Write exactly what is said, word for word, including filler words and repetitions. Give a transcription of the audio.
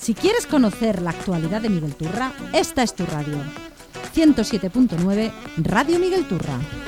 Si quieres conocer la actualidad de Miguel Turra, esta es tu radio. ciento siete punto nueve Radio Miguel Turra.